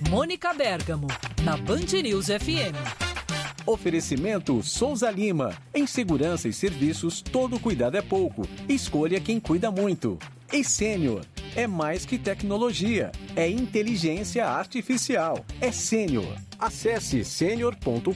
Mônica Bergamo, na Band News FM. Oferecimento Souza Lima. Em segurança e serviços, todo cuidado é pouco. Escolha quem cuida muito. E Sênior. É mais que tecnologia. É inteligência artificial. É Sênior. Acesse senior.com.br.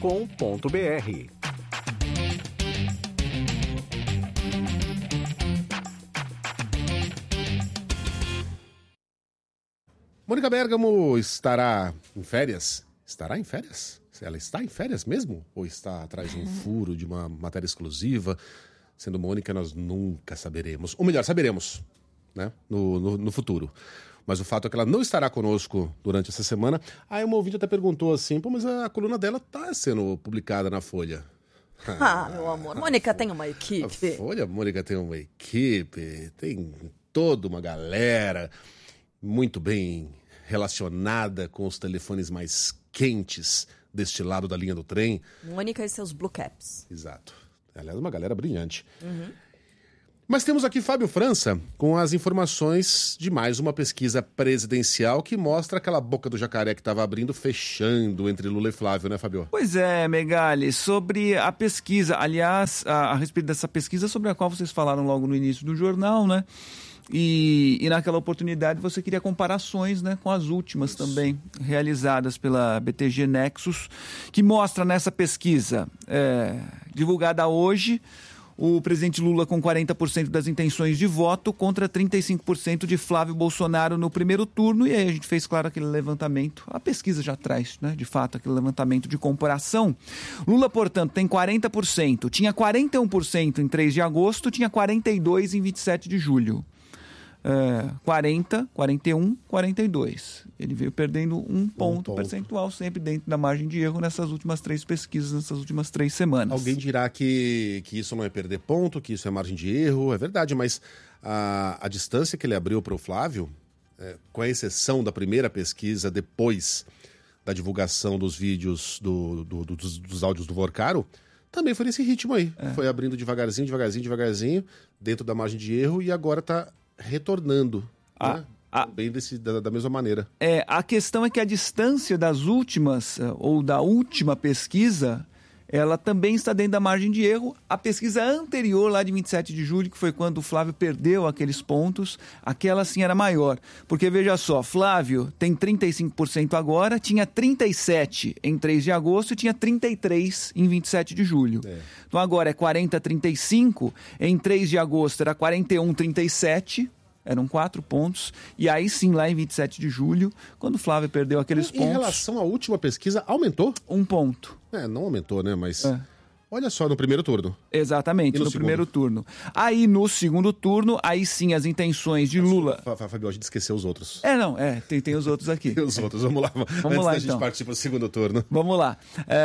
Mônica Bergamo estará em férias? Estará em férias? Ela está em férias mesmo? Ou está atrás de um furo, de uma matéria exclusiva? Sendo Mônica, nós nunca saberemos. Ou melhor, saberemos, né? No futuro. Mas o fato é que ela não estará conosco durante essa semana. Aí uma ouvinte até perguntou assim, pô, mas a coluna dela está sendo publicada na Folha. Meu amor, Mônica tem uma equipe. A Folha, Mônica tem uma equipe, tem toda uma galera muito bem relacionada com os telefones mais quentes deste lado da linha do trem. Mônica e seus Blue Caps. Exato. Aliás, uma galera brilhante. Mas temos aqui Fábio França com as informações de mais uma pesquisa presidencial que mostra aquela boca do jacaré que estava abrindo, fechando entre Lula e Flávio, né, Fábio? Pois é, Megali, sobre a pesquisa, aliás, a respeito dessa pesquisa sobre a qual vocês falaram logo no início do jornal, né? E naquela oportunidade você queria comparações, né, com as últimas também realizadas pela BTG Nexus, que mostra nessa pesquisa divulgada hoje o presidente Lula com 40% das intenções de voto contra 35% de Flávio Bolsonaro no primeiro turno. E aí a gente fez, claro, aquele levantamento. A pesquisa já traz, né, de fato, aquele levantamento de comparação. Lula, portanto, tem 40%. Tinha 41% em 3 de agosto, tinha 42% em 27 de julho. 40, 41, 42. Ele veio perdendo um ponto percentual, sempre dentro da margem de erro nessas últimas 3 pesquisas, nessas últimas 3 semanas. Alguém dirá que isso não é perder ponto, que isso é margem de erro, é verdade, mas a distância que ele abriu para o Flávio, com a exceção da primeira pesquisa depois da divulgação dos vídeos dos áudios do Vorcaro, também foi nesse ritmo aí. Foi abrindo devagarzinho, dentro da margem de erro, e agora está retornando, né? Bem da mesma maneira. A questão é que a distância das últimas, ou da última pesquisa, ela também está dentro da margem de erro. A pesquisa anterior, lá de 27 de julho, que foi quando o Flávio perdeu aqueles pontos, aquela sim era maior. Porque, veja só, Flávio tem 35% agora, tinha 37% em 3 de agosto e tinha 33% em 27 de julho. Então agora é 40-35%, em 3 de agosto era 41-37%. Eram 4 pontos. E aí sim, lá em 27 de julho, quando o Flávio perdeu aqueles pontos... Em relação à última pesquisa, aumentou? 1 ponto. Não aumentou, né? Mas olha só, no primeiro turno. Exatamente, no primeiro turno. Aí no segundo turno, aí sim as intenções de Lula... Fabio, a gente esqueceu os outros. Tem os outros aqui. Tem os outros, vamos lá. Antes da gente partir para o segundo turno. Vamos lá.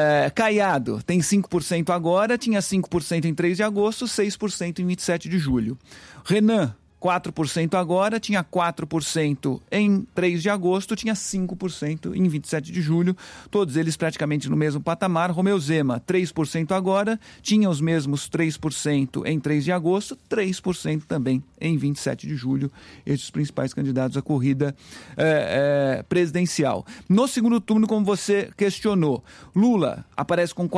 Caiado tem 5% agora, tinha 5% em 3 de agosto, 6% em 27 de julho. Renan... 4% agora, tinha 4% em 3 de agosto, tinha 5% em 27 de julho, todos eles praticamente no mesmo patamar. Romeu Zema, 3% agora, tinha os mesmos 3% em 3 de agosto, 3% também em 27 de julho, esses os principais candidatos à corrida presidencial. No segundo turno, como você questionou, Lula aparece com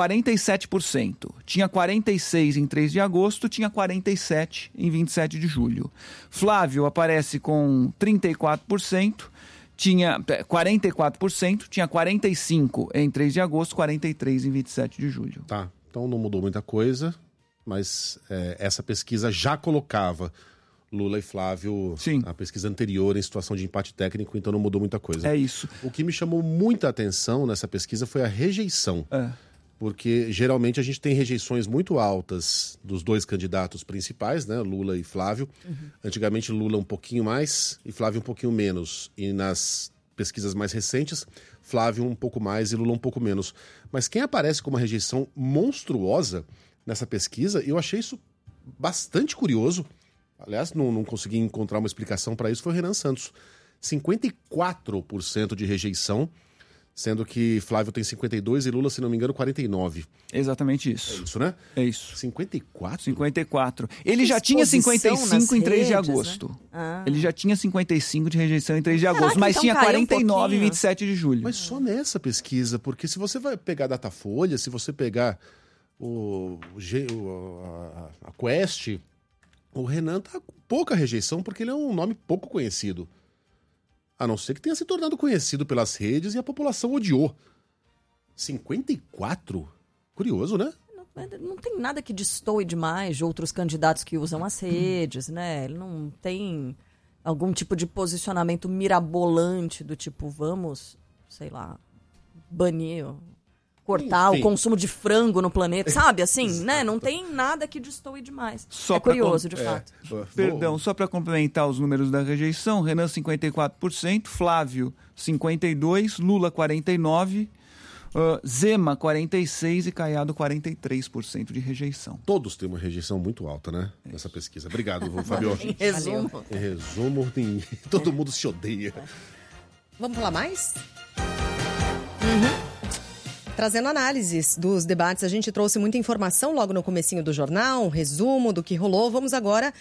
47%, tinha 46% em 3 de agosto, tinha 47% em 27 de julho. Flávio aparece com 34%, tinha 44%, tinha 45% em 3 de agosto, 43% em 27 de julho. Tá, então não mudou muita coisa, mas essa pesquisa já colocava Lula e Flávio, a pesquisa anterior, em situação de empate técnico, então não mudou muita coisa. É isso. O que me chamou muita atenção nessa pesquisa foi a rejeição. Porque geralmente a gente tem rejeições muito altas dos 2 candidatos principais, né, Lula e Flávio. Antigamente Lula um pouquinho mais e Flávio um pouquinho menos. E nas pesquisas mais recentes, Flávio um pouco mais e Lula um pouco menos. Mas quem aparece com uma rejeição monstruosa nessa pesquisa, eu achei isso bastante curioso. Aliás, não consegui encontrar uma explicação para isso, foi o Renan Santos. 54% de rejeição, Sendo que Flávio tem 52 e Lula, se não me engano, 49. Exatamente isso. É isso, né? É isso. 54? 54. Ele já tinha 55 em 3 de agosto. Né? Ele já tinha 55 de rejeição em 3 de Caraca, agosto, mas então tinha caiu 49 em pouquinho. 27 de julho. Mas só nessa pesquisa, porque se você vai pegar a Datafolha, se você pegar a Quest, o Renan tá com pouca rejeição porque ele é um nome pouco conhecido. A não ser que tenha se tornado conhecido pelas redes e a população odiou. 54? Curioso, né? Não tem nada que destoe demais de outros candidatos que usam as redes, né? Ele não tem algum tipo de posicionamento mirabolante do tipo, vamos, sei lá, banir, cortar o consumo de frango no planeta, sabe? Assim, né? Não tem nada que destoe demais. É curioso, de fato. Perdão, só para complementar os números da rejeição, Renan 54%, Flávio 52%, Lula 49%, Zema 46% e Caiado 43% de rejeição. Todos têm uma rejeição muito alta, né? Nessa pesquisa. Obrigado, Fabio. Em resumo. Em resumo, todo mundo se odeia. Vamos falar mais? Trazendo análises dos debates, a gente trouxe muita informação logo no comecinho do jornal, um resumo do que rolou. Vamos agora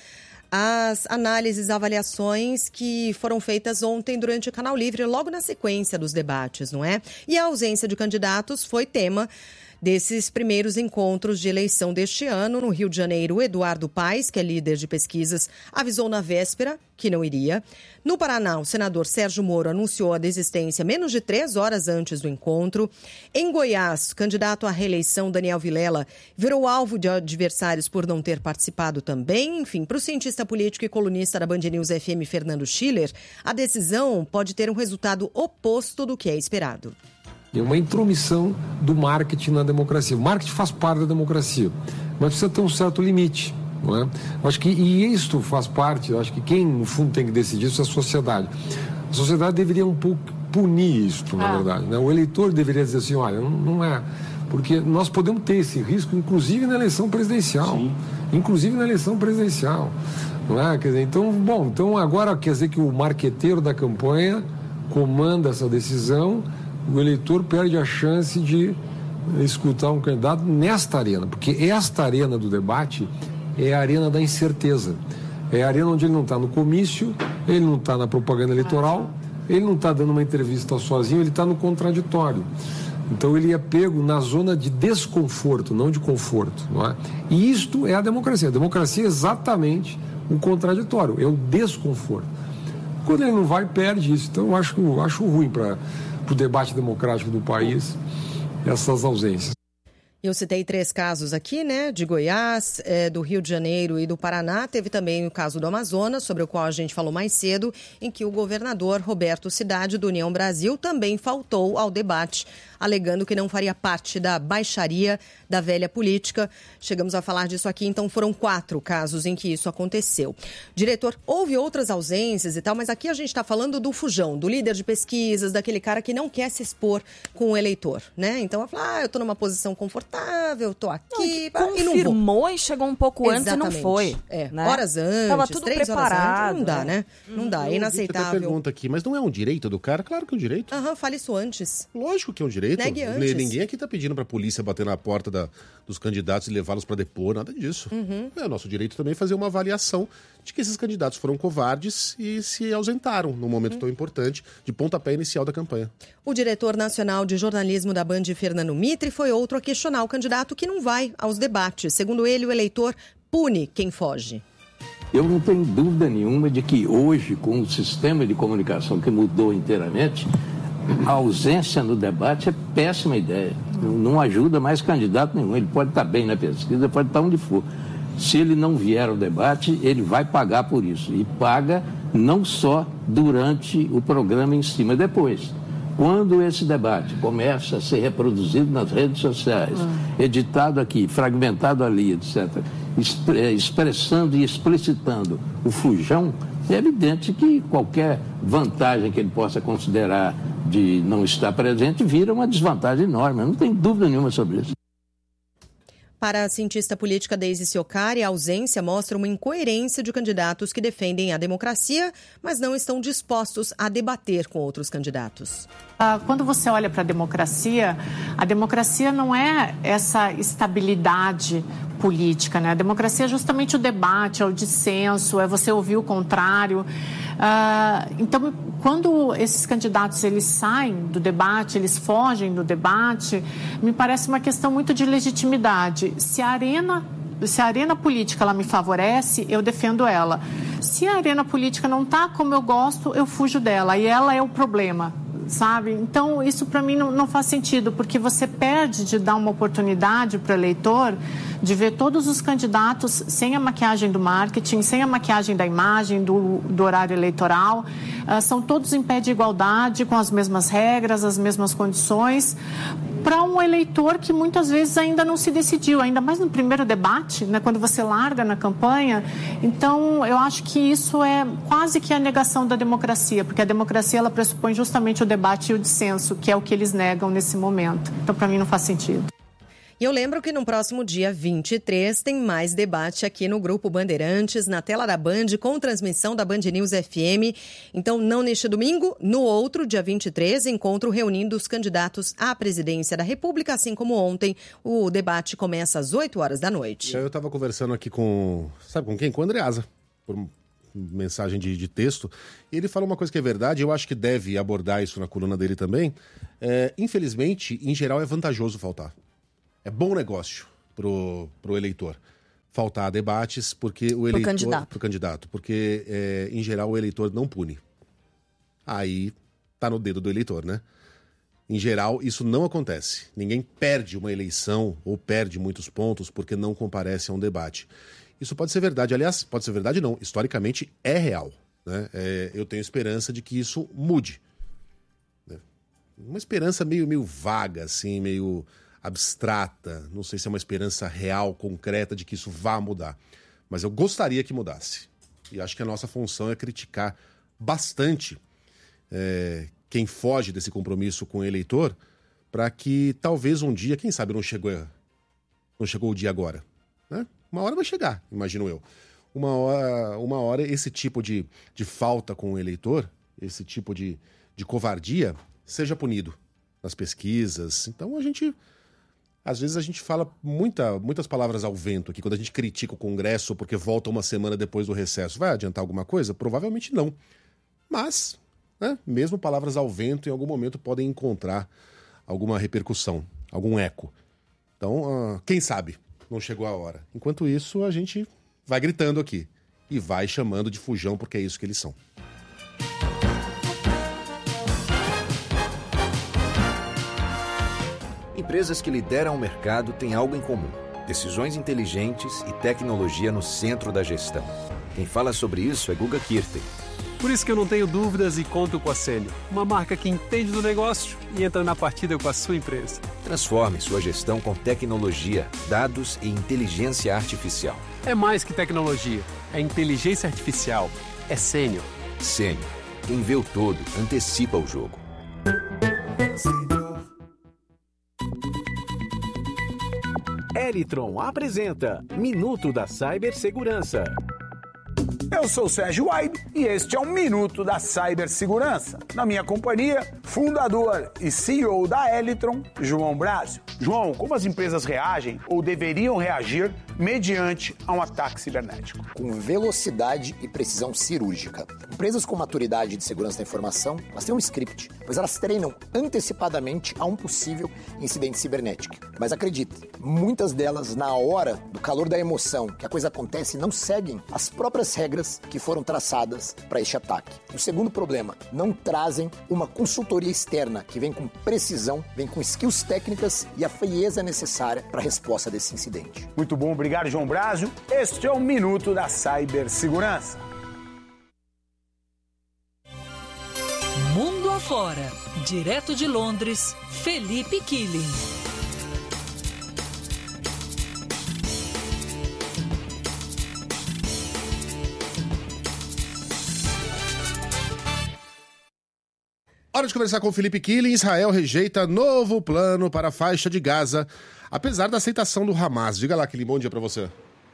às análises, avaliações que foram feitas ontem durante o Canal Livre, logo na sequência dos debates, não é? E a ausência de candidatos foi tema desses primeiros encontros de eleição deste ano. No Rio de Janeiro, o Eduardo Paes, que é líder de pesquisas, avisou na véspera que não iria. No Paraná, o senador Sérgio Moro anunciou a desistência menos de 3 horas antes do encontro. Em Goiás, o candidato à reeleição Daniel Vilela virou alvo de adversários por não ter participado também. Enfim, para o cientista político e colunista da Band News FM, Fernando Schiller, a decisão pode ter um resultado oposto do que é esperado. É uma intromissão do marketing na democracia. O marketing faz parte da democracia, mas precisa ter um certo limite, não é? Eu acho que, e isto faz parte, eu acho que quem, no fundo, tem que decidir isso é a sociedade. A sociedade deveria um pouco punir isso, na verdade, né? O eleitor deveria dizer assim, olha, não é... Porque nós podemos ter esse risco, inclusive na eleição presidencial. Sim. Inclusive na eleição presidencial, não é? Quer dizer, então agora quer dizer que o marqueteiro da campanha comanda essa decisão. O eleitor perde a chance de escutar um candidato nesta arena, porque esta arena do debate é a arena da incerteza. É a arena onde ele não está no comício, ele não está na propaganda eleitoral, ele não está dando uma entrevista sozinho, ele está no contraditório. Então ele é pego na zona de desconforto, não de conforto, não é? E isto é a democracia. A democracia é exatamente o contraditório, é o desconforto. Quando ele não vai, perde isso. Então eu acho ruim para o debate democrático do país, essas ausências. Eu citei 3 casos aqui, né, de Goiás, do Rio de Janeiro e do Paraná. Teve também o caso do Amazonas, sobre o qual a gente falou mais cedo, em que o governador Roberto Cidade, do União Brasil, também faltou ao debate, alegando que não faria parte da baixaria da velha política. Chegamos a falar disso aqui, então foram 4 casos em que isso aconteceu. Diretor, houve outras ausências e tal, mas aqui a gente está falando do fujão, do líder de pesquisas, daquele cara que não quer se expor com o eleitor, né? Então, ela fala, eu estou numa posição confortável, estou aqui, e não confirmou e chegou um pouco antes e não foi. Né? Horas antes, tava tudo 3 preparado, horas antes, não dá, né? Não dá, é inaceitável. Tem pergunta aqui, mas não é um direito do cara? Claro que é um direito. Fale isso antes. Lógico que é um direito. Negue antes. Ninguém aqui está pedindo para a polícia bater na porta dos candidatos e levá-los para depor, nada disso. É o nosso direito também fazer uma avaliação de que esses candidatos foram covardes e se ausentaram num momento tão importante de pontapé inicial da campanha. O diretor nacional de jornalismo da Band, Fernando Mitre, foi outro a questionar o candidato que não vai aos debates. Segundo ele, o eleitor pune quem foge. Eu não tenho dúvida nenhuma de que hoje, com o sistema de comunicação que mudou inteiramente, a ausência no debate é péssima ideia. Não ajuda mais candidato nenhum. Ele pode estar bem na pesquisa, pode estar onde for. Se ele não vier ao debate, ele vai pagar por isso. E paga não só durante o programa em si, mas depois. Quando esse debate começa a ser reproduzido nas redes sociais, editado aqui, fragmentado ali, etc., expressando e explicitando o fujão, é evidente que qualquer vantagem que ele possa considerar de não estar presente vira uma desvantagem enorme. Eu não tenho dúvida nenhuma sobre isso. Para a cientista política Daisy Ciocari, a ausência mostra uma incoerência de candidatos que defendem a democracia, mas não estão dispostos a debater com outros candidatos. Quando você olha para a democracia não é essa estabilidade política, né? A democracia é justamente o debate, é o dissenso, é você ouvir o contrário. Então, quando esses candidatos eles saem do debate, eles fogem do debate, me parece uma questão muito de legitimidade. Se a arena política ela me favorece, eu defendo ela. Se a arena política não está como eu gosto, eu fujo dela. E ela é o problema, sabe? Então, isso para mim não faz sentido, porque você perde de dar uma oportunidade para o eleitor de ver todos os candidatos sem a maquiagem do marketing, sem a maquiagem da imagem, do horário eleitoral. São todos em pé de igualdade, com as mesmas regras, as mesmas condições, para um eleitor que muitas vezes ainda não se decidiu, ainda mais no primeiro debate, né, quando você larga na campanha. Então, eu acho que isso é quase que a negação da democracia, porque a democracia ela pressupõe justamente o debate e o dissenso, que é o que eles negam nesse momento. Então, para mim, não faz sentido. E eu lembro que no próximo dia 23 tem mais debate aqui no Grupo Bandeirantes, na tela da Band, com transmissão da Band News FM. Então, não neste domingo, no outro, dia 23, encontro reunindo os candidatos à presidência da República, assim como ontem. O debate começa às 8 horas da noite. Eu estava conversando aqui com... Sabe com quem? Com o Andreasa, por mensagem de texto. E ele fala uma coisa que é verdade, eu acho que deve abordar isso na coluna dele também. Infelizmente, em geral, é vantajoso faltar. É bom negócio pro eleitor faltar debates, porque o eleitor... Pro candidato. Porque, em geral, o eleitor não pune. Aí tá no dedo do eleitor, né? Em geral, isso não acontece. Ninguém perde uma eleição ou perde muitos pontos porque não comparece a um debate. Isso pode ser verdade. Aliás, pode ser verdade não. Historicamente, é real. Né? Eu tenho esperança de que isso mude. Né? Uma esperança meio vaga, assim, meio... abstrata, não sei se é uma esperança real, concreta de que isso vá mudar, mas eu gostaria que mudasse. E acho que a nossa função é criticar bastante quem foge desse compromisso com o eleitor, para que talvez um dia, quem sabe não chegou o dia agora, né? Uma hora vai chegar, imagino eu. Uma hora esse tipo de falta com o eleitor, esse tipo de covardia, seja punido nas pesquisas. Então às vezes a gente fala muitas palavras ao vento aqui, quando a gente critica o Congresso porque volta uma semana depois do recesso. Vai adiantar alguma coisa? Provavelmente não. Mas, né, mesmo palavras ao vento, em algum momento podem encontrar alguma repercussão, algum eco. Então, quem sabe não chegou a hora. Enquanto isso, a gente vai gritando aqui e vai chamando de fujão, porque é isso que eles são. Empresas que lideram o mercado têm algo em comum: decisões inteligentes e tecnologia no centro da gestão. Quem fala sobre isso é Guga Kirten. Por isso que eu não tenho dúvidas e conto com a Sênior, uma marca que entende do negócio e entra na partida com a sua empresa. Transforme sua gestão com tecnologia, dados e inteligência artificial. É mais que tecnologia, é inteligência artificial, é Sênior. Sênior. Quem vê o todo, antecipa o jogo. Elitron apresenta Minuto da Cibersegurança. Eu sou o Sérgio Waibe e este é o Minuto da Cibersegurança. Na minha companhia, fundador e CEO da Elitron, João Brásio. João, como as empresas reagem ou deveriam reagir mediante a um ataque cibernético? Com velocidade e precisão cirúrgica. Empresas com maturidade de segurança da informação, elas têm um script, pois elas treinam antecipadamente a um possível incidente cibernético. Mas acredite, muitas delas, na hora do calor da emoção, que a coisa acontece, não seguem as próprias regras que foram traçadas para este ataque. O segundo problema, não trazem uma consultoria externa que vem com precisão, vem com skills técnicas e a frieza necessária para a resposta desse incidente. Muito bom, obrigado, João Brásio. Este é o Minuto da Cibersegurança. Mundo afora, direto de Londres, Felipe Killing. Hora de conversar com o Felipe Killing. Israel rejeita novo plano para a faixa de Gaza apesar da aceitação do Hamas. Diga lá, Quilim, bom dia para você.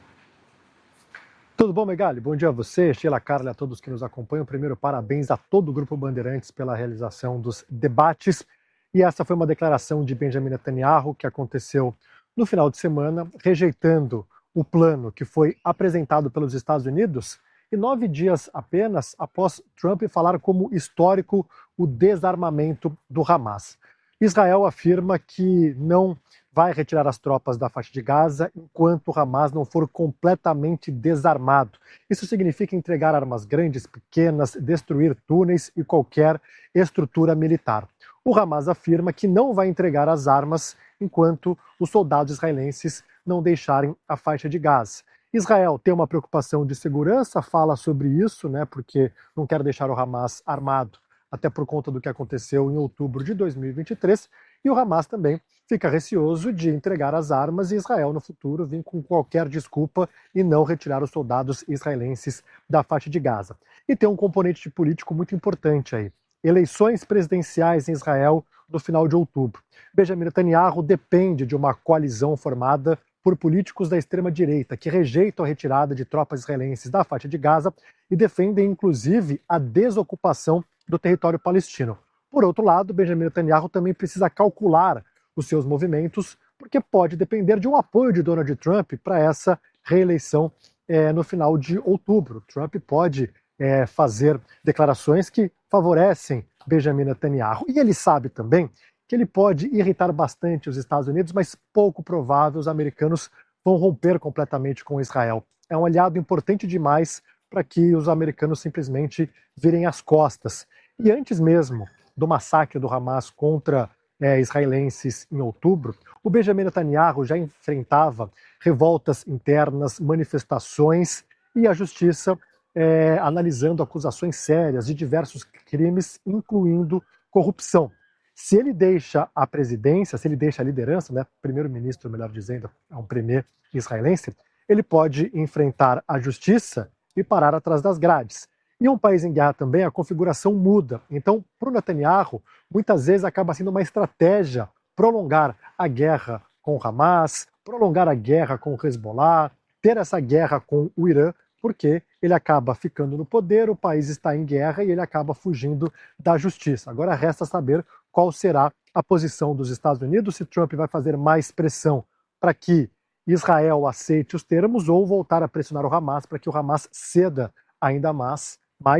Tudo bom, Megali? Bom dia a você, Sheila, Carla e a todos que nos acompanham. Primeiro, parabéns a todo o Grupo Bandeirantes pela realização dos debates. E essa foi uma declaração de Benjamin Netanyahu que aconteceu no final de semana, rejeitando o plano que foi apresentado pelos Estados Unidos e 9 dias apenas após Trump falar como histórico o desarmamento do Hamas. Israel afirma que não vai retirar as tropas da faixa de Gaza enquanto o Hamas não for completamente desarmado. Isso significa entregar armas grandes, pequenas, destruir túneis e qualquer estrutura militar. O Hamas afirma que não vai entregar as armas enquanto os soldados israelenses não deixarem a faixa de Gaza. Israel tem uma preocupação de segurança, fala sobre isso, porque não quer deixar o Hamas armado, até por conta do que aconteceu em outubro de 2023, e o Hamas também fica receoso de entregar as armas e Israel no futuro vir com qualquer desculpa e não retirar os soldados israelenses da faixa de Gaza. E tem um componente político muito importante aí. Eleições presidenciais em Israel no final de outubro. Benjamin Netanyahu depende de uma coalizão formada por políticos da extrema-direita que rejeitam a retirada de tropas israelenses da faixa de Gaza e defendem, inclusive, a desocupação do território palestino. Por outro lado, Benjamin Netanyahu também precisa calcular os seus movimentos, porque pode depender de um apoio de Donald Trump para essa reeleição no final de outubro. Trump pode fazer declarações que favorecem Benjamin Netanyahu. E ele sabe também que ele pode irritar bastante os Estados Unidos, mas pouco provável os americanos vão romper completamente com Israel. É um aliado importante demais para que os americanos simplesmente virem as costas. E antes mesmo do massacre do Hamas contra israelenses em outubro, o Benjamin Netanyahu já enfrentava revoltas internas, manifestações e a justiça analisando acusações sérias de diversos crimes, incluindo corrupção. Se ele deixa a presidência, se ele deixa a liderança, primeiro-ministro, melhor dizendo, é um premier israelense, ele pode enfrentar a justiça e parar atrás das grades. Em um país em guerra também, a configuração muda. Então, para o Netanyahu, muitas vezes acaba sendo uma estratégia prolongar a guerra com o Hamas, prolongar a guerra com o Hezbollah, ter essa guerra com o Irã, porque ele acaba ficando no poder, o país está em guerra e ele acaba fugindo da justiça. Agora resta saber qual será a posição dos Estados Unidos, se Trump vai fazer mais pressão para que Israel aceite os termos ou voltar a pressionar o Hamas para que o Hamas ceda ainda mais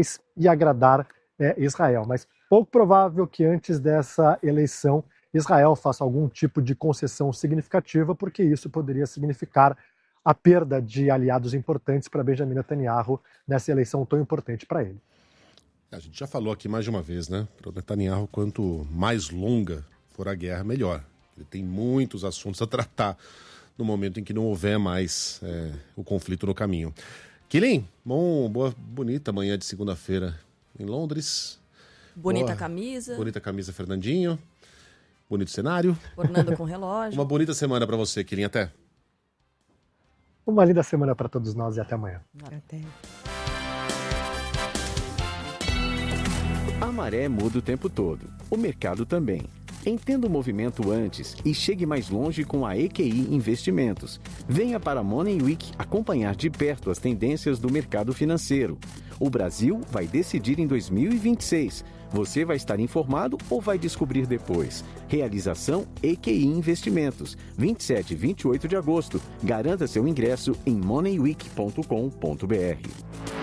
e agradar Israel. Mas pouco provável que antes dessa eleição Israel faça algum tipo de concessão significativa, porque isso poderia significar a perda de aliados importantes para Benjamin Netanyahu nessa eleição tão importante para ele. A gente já falou aqui mais de uma vez, para o Netanyahu, quanto mais longa for a guerra, melhor. Ele tem muitos assuntos a tratar no momento em que não houver mais o conflito no caminho. Quilim, bonita manhã de segunda-feira em Londres. Bonita camisa. Bonita camisa, Fernandinho. Bonito cenário. Ornando com relógio. Uma bonita semana para você, Quilim. Até. Uma linda semana para todos nós e até amanhã. Até. A maré muda o tempo todo. O mercado também. Entenda o movimento antes e chegue mais longe com a EQI Investimentos. Venha para a Money Week acompanhar de perto as tendências do mercado financeiro. O Brasil vai decidir em 2026. Você vai estar informado ou vai descobrir depois? Realização EQI Investimentos, 27 e 28 de agosto. Garanta seu ingresso em moneyweek.com.br.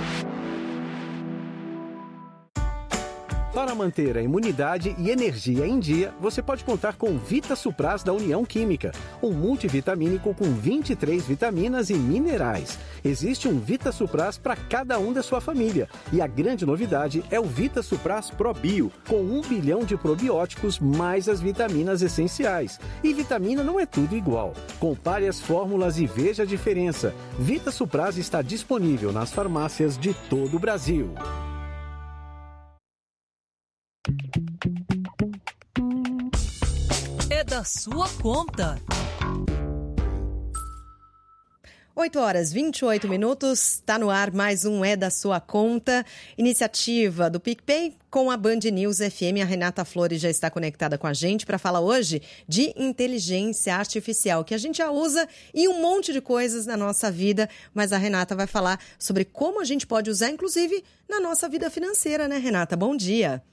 Para manter a imunidade e energia em dia, você pode contar com Vita Supras da União Química, um multivitamínico com 23 vitaminas e minerais. Existe um Vita Supras para cada um da sua família. E a grande novidade é o Vita Supras Pro Bio, com 1 bilhão de probióticos mais as vitaminas essenciais. E vitamina não é tudo igual. Compare as fórmulas e veja a diferença. Vita Supras está disponível nas farmácias de todo o Brasil. É da sua conta. 8h28, está no ar mais um É da Sua Conta, iniciativa do PicPay com a Band News FM. A Renata Flores já está conectada com a gente para falar hoje de inteligência artificial, que a gente já usa em um monte de coisas na nossa vida, mas a Renata vai falar sobre como a gente pode usar, inclusive, na nossa vida financeira, né, Renata? Bom dia.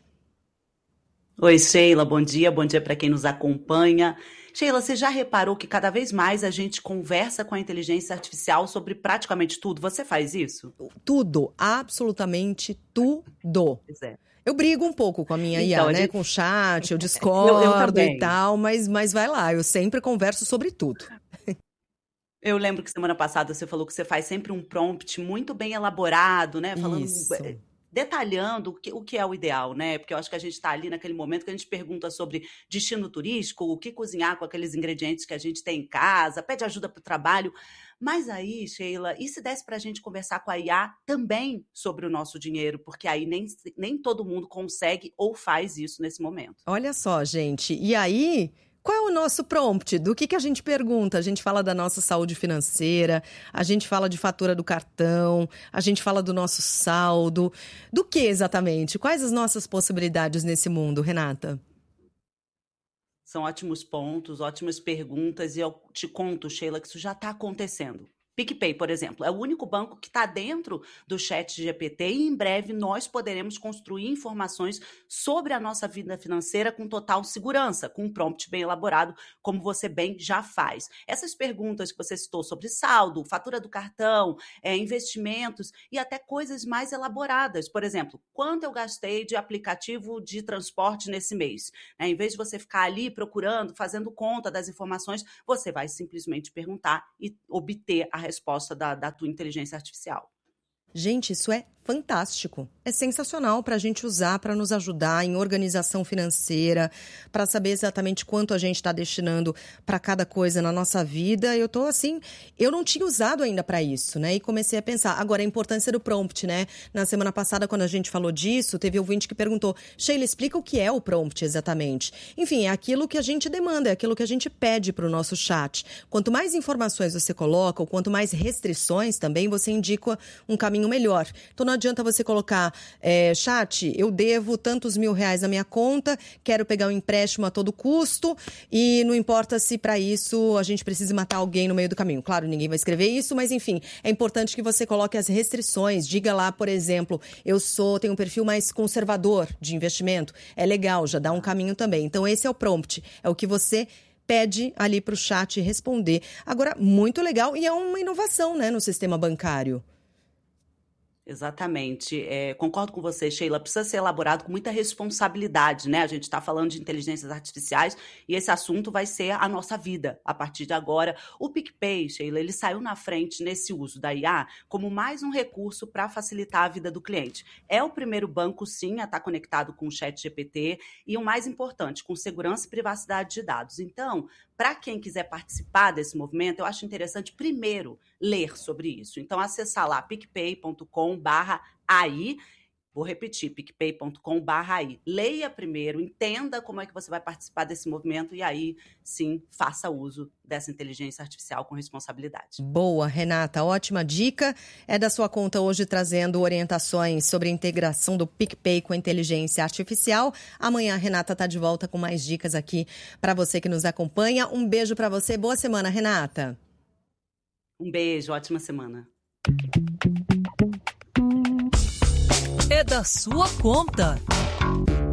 Oi, Sheila, bom dia para quem nos acompanha. Sheila, você já reparou que cada vez mais a gente conversa com a inteligência artificial sobre praticamente tudo? Você faz isso? Tudo, absolutamente tudo. Pois é. Eu brigo um pouco com a minha IA, né? Com o chat, eu discordo e tal, mas vai lá, eu sempre converso sobre tudo. Eu lembro que semana passada você falou que você faz sempre um prompt muito bem elaborado, né? Falando... Isso. Detalhando o que é o ideal, né? Porque eu acho que a gente está ali naquele momento que a gente pergunta sobre destino turístico, o que cozinhar com aqueles ingredientes que a gente tem em casa, pede ajuda para o trabalho. Mas aí, Sheila, e se desse para a gente conversar com a IA também sobre o nosso dinheiro? Porque aí nem todo mundo consegue ou faz isso nesse momento. Olha só, gente. E aí... qual é o nosso prompt? Do que a gente pergunta? A gente fala da nossa saúde financeira, a gente fala de fatura do cartão, a gente fala do nosso saldo. Do que exatamente? Quais as nossas possibilidades nesse mundo, Renata? São ótimos pontos, ótimas perguntas e eu te conto, Sheila, que isso já está acontecendo. PicPay, por exemplo, é o único banco que está dentro do ChatGPT e em breve nós poderemos construir informações sobre a nossa vida financeira com total segurança, com um prompt bem elaborado, como você bem já faz. Essas perguntas que você citou sobre saldo, fatura do cartão, investimentos e até coisas mais elaboradas. Por exemplo, quanto eu gastei de aplicativo de transporte nesse mês? Em vez de você ficar ali procurando, fazendo conta das informações, você vai simplesmente perguntar e obter a resposta da tua inteligência artificial. Gente, isso é fantástico. É sensacional para a gente usar, para nos ajudar em organização financeira, para saber exatamente quanto a gente está destinando para cada coisa na nossa vida. Eu não tinha usado ainda para isso, né? E comecei a pensar. Agora, a importância do prompt, né? Na semana passada, quando a gente falou disso, teve ouvinte que perguntou: Sheila, explica o que é o prompt exatamente. Enfim, é aquilo que a gente demanda, é aquilo que a gente pede para o nosso chat. Quanto mais informações você coloca, ou quanto mais restrições também, você indica um caminho melhor. Então, não adianta você colocar, chat, eu devo tantos R$1.000 na minha conta, quero pegar um empréstimo a todo custo e não importa se para isso a gente precisa matar alguém no meio do caminho. Claro, ninguém vai escrever isso, mas enfim, é importante que você coloque as restrições. Diga lá, por exemplo, tenho um perfil mais conservador de investimento. É legal, já dá um caminho também. Então, esse é o prompt, é o que você pede ali para o chat responder. Agora, muito legal e é uma inovação, né, no sistema bancário. Exatamente. Concordo com você, Sheila. Precisa ser elaborado com muita responsabilidade, né? A gente está falando de inteligências artificiais e esse assunto vai ser a nossa vida a partir de agora. O PicPay, Sheila, ele saiu na frente nesse uso da IA como mais um recurso para facilitar a vida do cliente. É o primeiro banco, sim, a estar conectado com o ChatGPT e o mais importante, com segurança e privacidade de dados. Então, para quem quiser participar desse movimento, eu acho interessante primeiro ler sobre isso. Então, acessar lá picpay.com/AI. Vou repetir, picpay.com/AI. Leia primeiro, entenda como é que você vai participar desse movimento e aí, sim, faça uso dessa inteligência artificial com responsabilidade. Boa, Renata, ótima dica. É da sua conta hoje trazendo orientações sobre a integração do PicPay com a inteligência artificial. Amanhã a Renata está de volta com mais dicas aqui para você que nos acompanha. Um beijo para você, boa semana, Renata. Um beijo, ótima semana. É da sua conta.